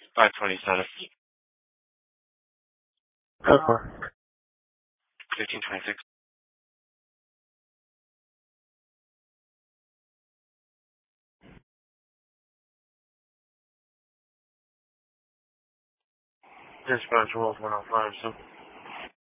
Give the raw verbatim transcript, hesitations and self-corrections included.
five twenty-seven. How far? fifteen twenty-six. Dispatch Wolf one oh five, so.